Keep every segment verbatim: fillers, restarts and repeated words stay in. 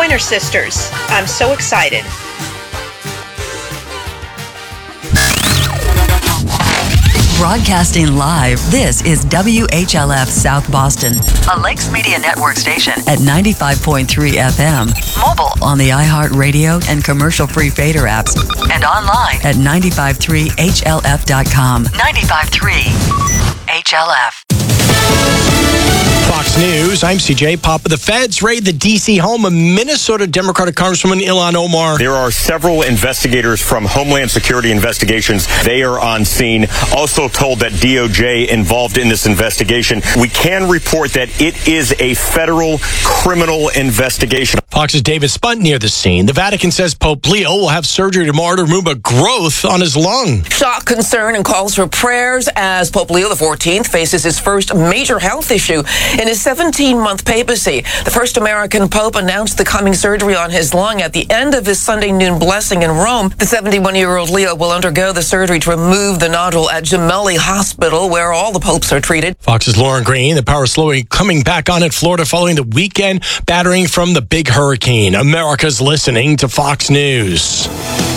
Pointer Sisters. I'm so excited. Broadcasting live, this is W H L F South Boston, a Lakes Media Network station at ninety-five point three F M. Mobile on the iHeartRadio and commercial-free Fader apps, and online at nine five three H L F dot com. ninety-five point three H L F. Fox News, I'm C J Papa. The feds raid the D C home of Minnesota Democratic Congresswoman Ilhan Omar. There are several investigators from Homeland Security Investigations. They are on scene. Also told that D O J involved in this investigation. We can report that it is a federal criminal investigation. Fox's David Spunt near the scene. The Vatican says Pope Leo will have surgery tomorrow to remove a growth on his lung. Shock, concern, and calls for prayers as Pope Leo the fourteenth faces his first major health issue in his seventeen-month papacy. The first American pope announced the coming surgery on his lung at the end of his Sunday noon blessing in Rome. The seventy-one-year-old Leo will undergo the surgery to remove the nodule at Gemelli Hospital, where all the popes are treated. Fox's Lauren Green. The power slowly coming back on in Florida following the weekend battering from the big hurricane. America's listening to Fox News.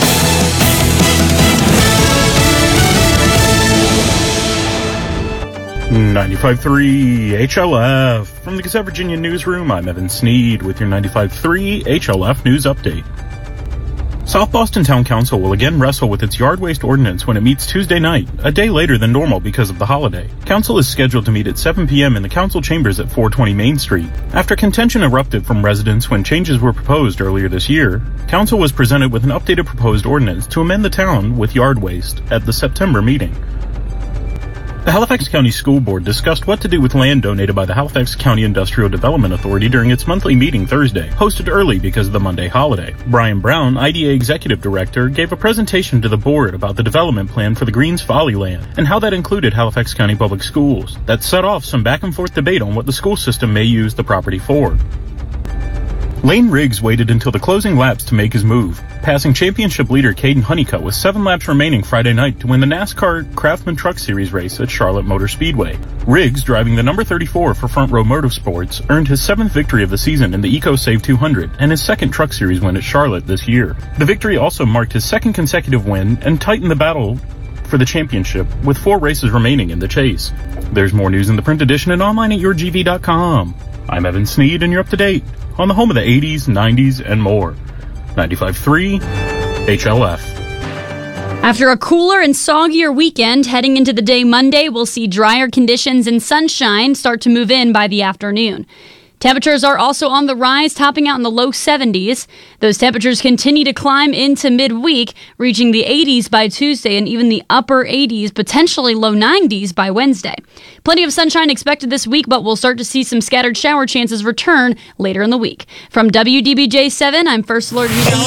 ninety-five point three H L F. From the Gazette Virginia newsroom, I'm Evan Sneed with your ninety-five point three H L F news update. South Boston Town Council will again wrestle with its yard waste ordinance when it meets Tuesday night, a day later than normal because of the holiday. Council is scheduled to meet at seven p.m. in the council chambers at four twenty Main Street. After contention erupted from residents when changes were proposed earlier this year, Council was presented with an updated proposed ordinance to amend the town with yard waste at the September meeting. The Halifax County School Board discussed what to do with land donated by the Halifax County Industrial Development Authority during its monthly meeting Thursday, hosted early because of the Monday holiday. Brian Brown, I D A Executive Director, gave a presentation to the board about the development plan for the Greens Folly land and how that included Halifax County Public Schools. That set off some back and forth debate on what the school system may use the property for. Lane Riggs waited until the closing laps to make his move, passing championship leader Caden Honeycutt with seven laps remaining Friday night to win the NASCAR Craftsman Truck Series race at Charlotte Motor Speedway. Riggs, driving the number thirty-four for Front Row Motorsports, earned his seventh victory of the season in the EcoSave two hundred and his second Truck Series win at Charlotte this year. The victory also marked his second consecutive win and tightened the battle for the championship, with four races remaining in the chase. There's more news in the print edition and online at your g v dot com. I'm Evan Sneed, and you're up to date on the home of the eighties, nineties, and more. ninety-five point three H L F. After a cooler and soggier weekend, heading into the day Monday, we'll see drier conditions and sunshine start to move in by the afternoon. Temperatures are also on the rise, topping out in the low seventies. Those temperatures continue to climb into midweek, reaching the eighties by Tuesday and even the upper eighties, potentially low nineties by Wednesday. Plenty of sunshine expected this week, but we'll start to see some scattered shower chances return later in the week. From W D B J seven, I'm First Alert News.